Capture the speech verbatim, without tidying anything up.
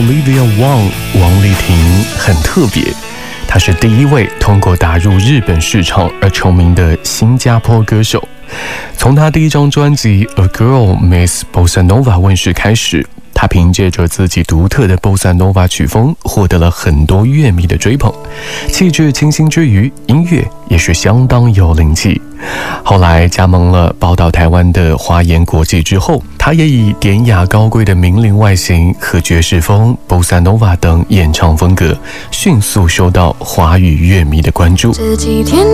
Olivia Wang 王丽婷很特别，她是第一位通过打入日本市场而成名的新加坡歌手。从她第一张专辑《A Girl Miss Bossa Nova》问世开始，她凭借着自己独特的 Bossa Nova 曲风获得了很多乐迷的追捧，气质清新之余，音乐也是相当有灵气。后来加盟了报道台湾的华研国际之后，她也以典雅高贵的名伶外形和爵士风、Bossa Nova 等演唱风格，迅速受到华语乐迷的关注。这几天